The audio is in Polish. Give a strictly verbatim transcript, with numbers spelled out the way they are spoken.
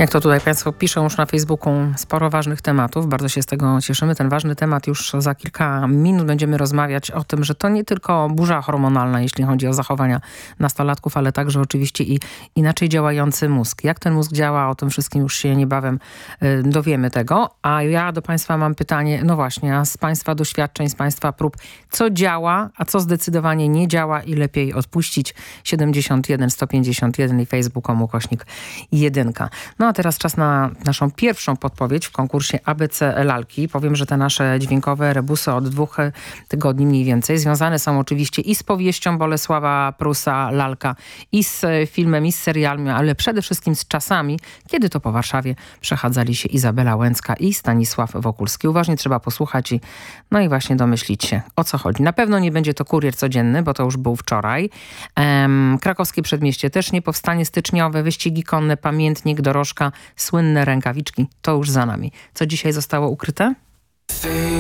Jak to tutaj Państwo piszą już na Facebooku, sporo ważnych tematów. Bardzo się z tego cieszymy. Ten ważny temat już za kilka minut będziemy rozmawiać o tym, że to nie tylko burza hormonalna, jeśli chodzi o zachowania nastolatków, ale także oczywiście i inaczej działający mózg. Jak ten mózg działa, o tym wszystkim już się niebawem y, dowiemy tego. A ja do Państwa mam pytanie, no właśnie, a z Państwa doświadczeń, z Państwa prób, co działa, a co zdecydowanie nie działa i lepiej odpuścić? siedemdziesiąt jeden sto pięćdziesiąt jeden i facebook.com ukośnik jedynka. No a teraz czas na naszą pierwszą podpowiedź w konkursie A B C Lalki. Powiem, że te nasze dźwiękowe rebusy od dwóch tygodni mniej więcej związane są oczywiście i z powieścią Bolesława Prusa Lalka, i z filmem, i z serialem, ale przede wszystkim z czasami, kiedy to po Warszawie przechadzali się Izabela Łęcka i Stanisław Wokulski. Uważnie trzeba posłuchać i no i właśnie domyślić się, o co chodzi. Na pewno nie będzie to kurier codzienny, bo to już był wczoraj. Ehm, krakowskie Przedmieście też nie, powstanie styczniowe, wyścigi konne, pamiętnik, dorożka, słynne rękawiczki, to już za nami. Co dzisiaj zostało ukryte?